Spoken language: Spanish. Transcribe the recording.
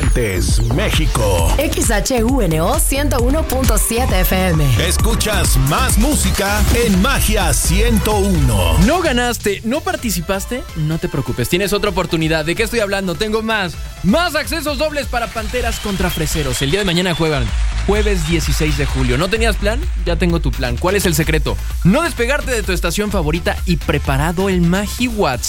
Aguascalientes, México. XHUNO 101.7 FM. Escuchas más música en Magia 101. ¿No ganaste? ¿No participaste? No te preocupes, tienes otra oportunidad. ¿De qué estoy hablando? Tengo más accesos dobles para Panteras contra Freseros. El día de mañana juegan, jueves 16 de julio. ¿No tenías plan? Ya tengo tu plan. ¿Cuál es el secreto? No despegarte de tu estación favorita y preparado el MagiWatts.